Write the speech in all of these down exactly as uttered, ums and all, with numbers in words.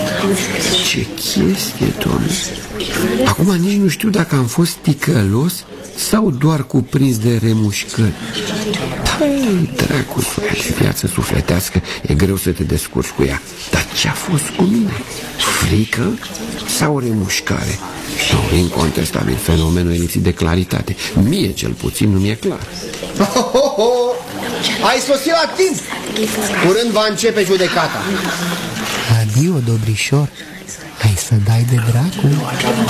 Ce chestie, Doamne! Acum nici nu știu dacă am fost ticălos sau doar cuprins de remușcări. Păi, dracu, suflet, viață sufletească, e greu să te descurci cu ea. Dar ce-a fost cu mine? Frică sau remușcare? No, incontestabil, fenomenul e lipsit de claritate. Mie, cel puțin, nu mi-e clar. Ho, ho, ho. Ai sosit la timp. Curând va începe judecata. Adio, Dobrișor. Ai să dai de dracu.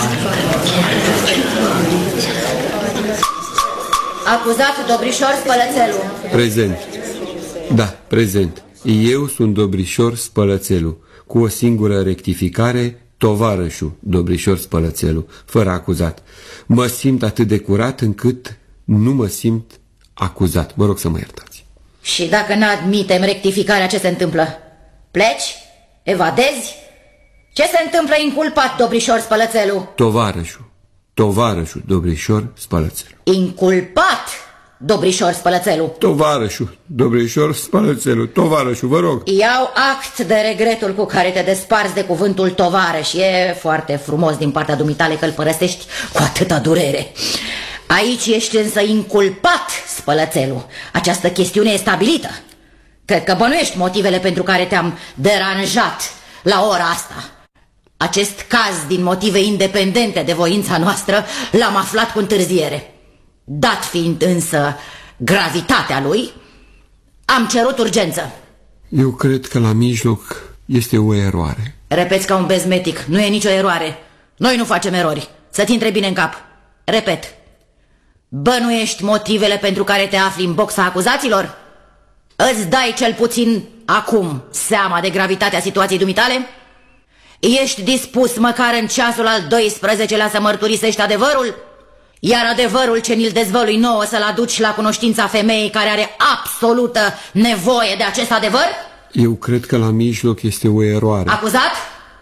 Acuzat Dobrișor Spălățelu. Prezent. Da, prezent. Eu sunt Dobrișor Spălățelu. Cu o singură rectificare, tovarășul Dobrișor Spălățelu, fără acuzat. Mă simt atât de curat încât nu mă simt acuzat. Vă rog să mă iertați. Și dacă n-admitem rectificarea, ce se întâmplă? Pleci? Evadezi? Ce se întâmplă inculpat, Dobrișor Spălățelu? Tovarășul. Tovarășul Dobrișor Spălățelu. Inculpat, Dobrișor Spălățelu. Tovarășul Dobrișor Spălățelu. Tovarășul, vă rog. Iau act de regretul cu care te desparți de cuvântul tovarăș. E foarte frumos din partea dumitale că îl părăsești cu atâta durere. Aici ești însă inculpat, Spălățelu. Această chestiune e stabilită. Cred că bănuiești motivele pentru care te-am deranjat la ora asta. Acest caz, din motive independente de voința noastră, l-am aflat cu întârziere. Dat fiind însă gravitatea lui, am cerut urgență. Eu cred că la mijloc este o eroare. Repeți ca un bezmetic, nu e nicio eroare. Noi nu facem erori, să-ți intre bine în cap. Repet, bănuiești motivele pentru care te afli în boxa acuzaților? Îți dai cel puțin acum seama de gravitatea situației dumitale? Ești dispus măcar în ceasul al doisprezecelea să mărturisești adevărul? Iar adevărul ce ni-l dezvălui nouă să-l aduci la cunoștința femeii care are absolută nevoie de acest adevăr? Eu cred că la mijloc este o eroare. Acuzat?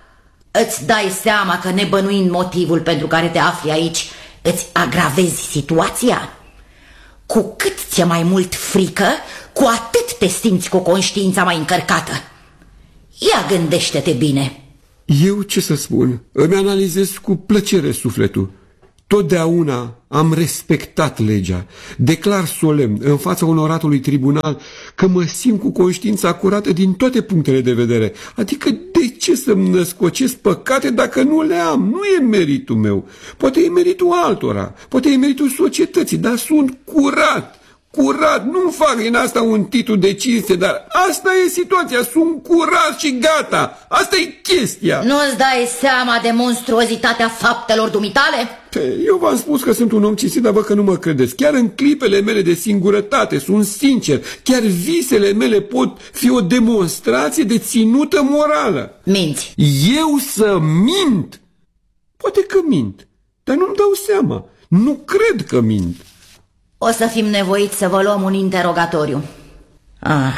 Îți dai seama că, nebănuind motivul pentru care te afli aici, îți agravezi situația? Cu cât ți-e mai mult frică, cu atât te simți cu conștiința mai încărcată. Ia gândește-te bine. Eu ce să spun? Îmi analizez cu plăcere sufletul. Totdeauna am respectat legea. Declar solemn în fața onoratului tribunal că mă simt cu conștiința curată din toate punctele de vedere. Adică de ce să-mi născocesc păcate dacă nu le am? Nu e meritul meu. Poate e meritul altora, poate e meritul societății, dar sunt curat. Curat, nu-mi fac din asta un titlu de cinste, dar asta e situația, sunt curat și gata. Asta e chestia. Nu-ți dai seama de monstruozitatea faptelor dumitale? Eu v-am spus că sunt un om cinstit, dar văd că nu mă credeți. Chiar în clipele mele de singurătate sunt sincer. Chiar visele mele pot fi o demonstrație de ținută morală. Minți. Eu să mint? Poate că mint, dar nu-mi dau seama. Nu cred că mint. O să fim nevoiți să vă luăm un interogatoriu. Ah.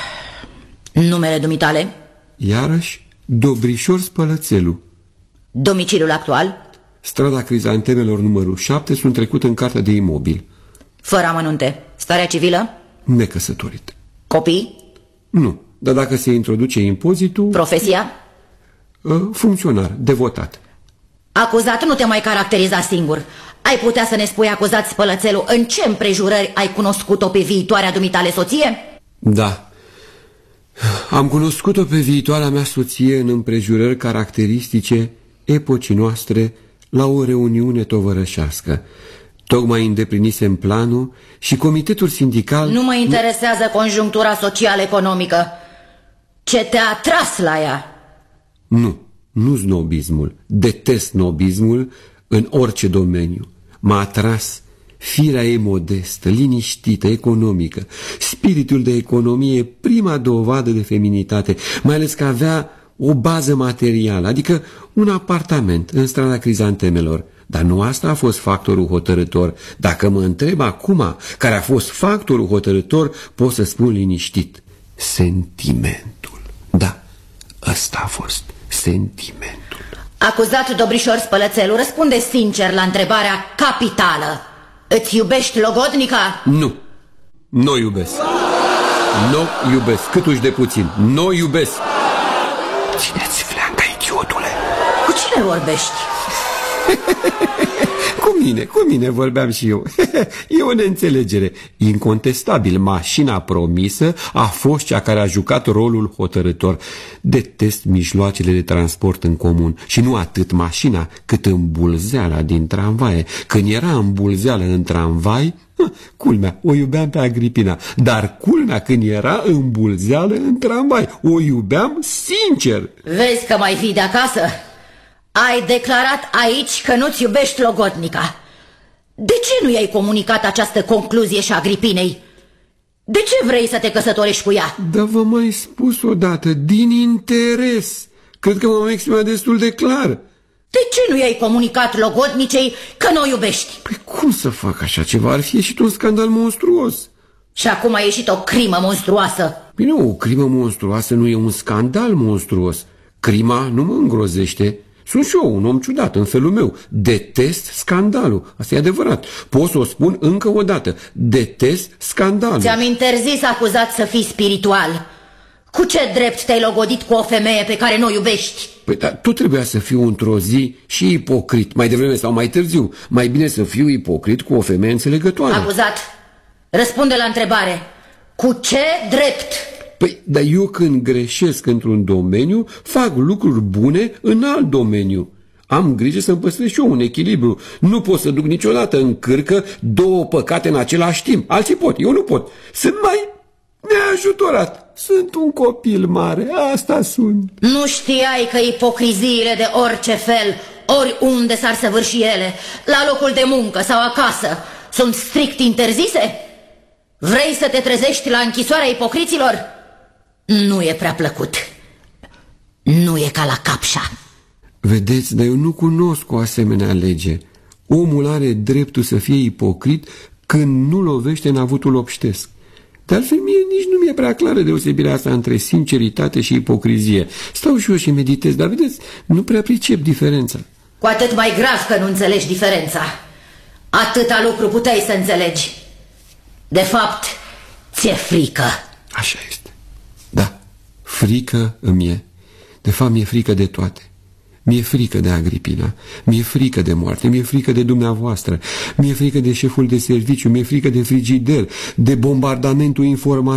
Numele dumitale? Iarăși, Dobrișor Spălățelu. Domiciliul actual? Strada Crizantemelor numărul șapte, sunt trecut în cartea de imobil. Fără amănunte. Starea civilă? Necăsătorit. Copii? Nu, dar dacă se introduce impozitul... Profesia? Funcționar, devotat. Acuzat, nu te mai caracteriza singur. Ai putea să ne spui, acuzat Spălățelu, în ce împrejurări ai cunoscut-o pe viitoarea dumitale soție? Da. Am cunoscut-o pe viitoarea mea soție în împrejurări caracteristice epocii noastre la o reuniune tovărășească. Tocmai îndeplinisem planul și comitetul sindical... Nu mă interesează conjunctura social-economică. Ce te-a atras la ea? Nu, nu snobismul. Detest snobismul în orice domeniu. M-a atras firea ei modestă, liniștită, economică. Spiritul de economie e prima dovadă de feminitate, mai ales că avea o bază materială, adică un apartament în strada Crizantemelor. Dar nu asta a fost factorul hotărător. Dacă mă întreb acum care a fost factorul hotărător, pot să spun liniștit: sentimentul. Da, ăsta a fost sentimentul. Acuzat Dobrișor Spălățelu, răspunde sincer la întrebarea capitală. Îți iubești logodnica? Nu, nu iubesc. Nu iubesc, câtuși de puțin. Nu iubesc. Țineți fleanca aici. idiotule. Cu cine vorbești? Cu mine, cu mine vorbeam și eu. E o neînțelegere. Incontestabil, mașina promisă a fost cea care a jucat rolul hotărător. Detest mijloacele de transport în comun. Și nu atât mașina, cât îmbulzeala din tramvaie. Când era îmbulzeală în tramvai, culmea, o iubeam pe Agripina. Dar culmea, când era îmbulzeală în tramvai, o iubeam sincer. Vezi că mai fii de acasă? Ai declarat aici că nu-ți iubești logodnica. De ce nu i-ai comunicat această concluzie și Agripinei? De ce vrei să te căsătorești cu ea? Dar vă mai spus odată, din interes. Cred că m-am exprimat destul de clar. De ce nu i-ai comunicat logodnicei că nu o iubești? Păi cum să fac așa ceva? Ar fi ieșit un scandal monstruos. Și acum a ieșit o crimă monstruoasă. Bine, o crimă monstruoasă nu e un scandal monstruos. Crima nu mă îngrozește. Sunt și eu un om ciudat în felul meu. Detest scandalul. Asta e adevărat. Pot să o spun încă o dată. Detest scandalul. Ți-am interzis acuzat să fii spiritual. Cu ce drept te-ai logodit cu o femeie pe care nu o iubești? Păi, dar tu trebuia să fiu într-o zi și ipocrit, mai devreme sau mai târziu. Mai bine să fiu ipocrit cu o femeie înțelegătoare. Acuzat, răspunde la întrebare. Cu ce drept? Păi, dar eu când greșesc într-un domeniu, fac lucruri bune în alt domeniu. Am grijă să-mi păstrez și eu un echilibru. Nu pot să duc niciodată în cârcă două păcate în același timp. Alții pot, eu nu pot. Sunt mai neajutorat. Sunt un copil mare, asta sunt. Nu știai că ipocriziile de orice fel, oriunde s-ar săvârși ele, la locul de muncă sau acasă, sunt strict interzise? Vrei să te trezești la închisoarea ipocriților? Nu e prea plăcut. Nu e ca la Capșa. Vedeți, dar eu nu cunosc o asemenea lege. Omul are dreptul să fie ipocrit când nu lovește în avutul obștesc. De altfel, mie nici nu mi-e prea clară deosebirea asta între sinceritate și ipocrizie. Stau și eu și meditez, dar vedeți, nu prea pricep diferența. Cu atât mai grav că nu înțelegi diferența. Atâta lucru puteai să înțelegi. De fapt, ți-e frică. Așa este. Da, frică îmi e. De fapt, mi-e frică de toate. Mi-e frică de Agripina, mi-e frică de moarte, mi-e frică de dumneavoastră, mi-e frică de șeful de serviciu, mi-e frică de frigider, de bombardamentul informatic.